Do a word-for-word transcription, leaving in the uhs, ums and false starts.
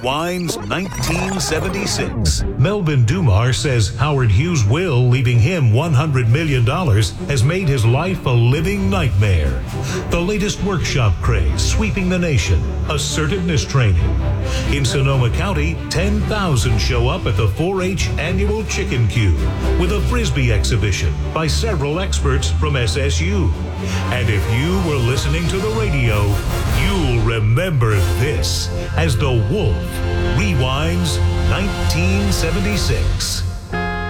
Rewinds nineteen seventy-six. Melvin Dumar says Howard Hughes' will, leaving him one hundred million dollars, has made his life a living nightmare. The latest workshop craze sweeping the nation, assertiveness training. In Sonoma County, ten thousand show up at the four H annual Chicken Cube with a Frisbee exhibition by several experts from S S U. And if you were listening to the radio, you'll remember this as the Wolf Rewinds nineteen seventy-six.